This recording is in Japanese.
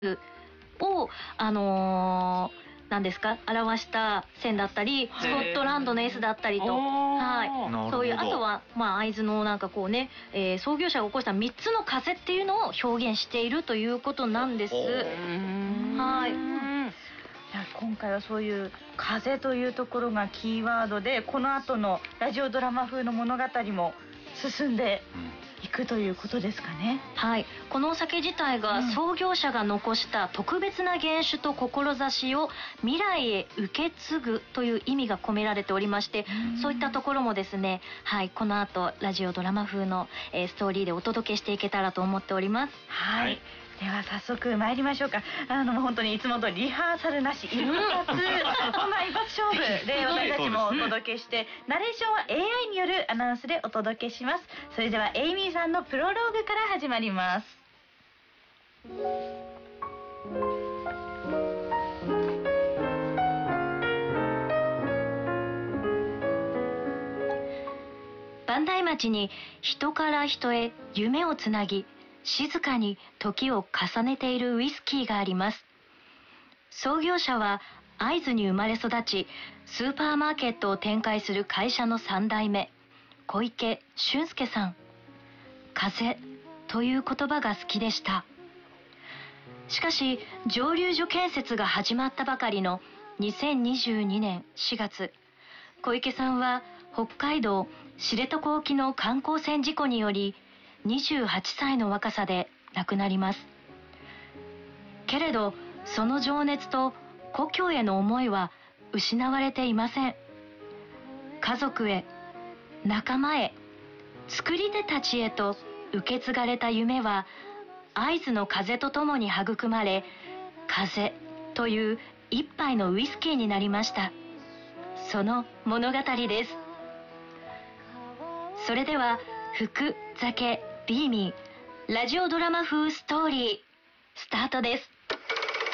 を何ですか、表した線だったり、スコットランドの S だったりと、はい、そういう、あとは会津のなんかこうね、創業者が起こした3つの風っていうのを表現しているということなんです。はい。 今回はそういう風というところがキーワードで、この後のラジオドラマ風の物語も進んでいくということですかね。 はい、このお酒自体が創業者が残した特別な原酒と志を未来へ受け継ぐという意味が込められておりまして、そういったところもですね、はい、この後ラジオドラマ風の、ストーリーでお届けしていけたらと思っております。 はい、では早速参りましょうか。本当にいつもとリハーサルなし、一発本番一発勝負で私たちもお届けして、ナレーションは AI によるアナウンスでお届けします。それではエイミーさんのプロローグから始まります。 磐梯町に人から人へ夢をつなぎ、静かに時を重ねているウイスキーがあります。創業者は会津に生まれ育ち、スーパーマーケットを展開する会社の3代目、小池俊介さん。風という言葉が好きでした。しかし、蒸留所建設が始まったばかりの2022年4月、小池さんは北海道知床沖の観光船事故により28歳の若さで亡くなります。けれど、その情熱と故郷への思いは失われていません。家族へ、仲間へ、作り手たちへと受け継がれた夢は会津の風とともに育まれ、風という一杯のウイスキーになりました。その物語です。それでは、福酒ビーミーラジオドラマ風ストーリースタートです。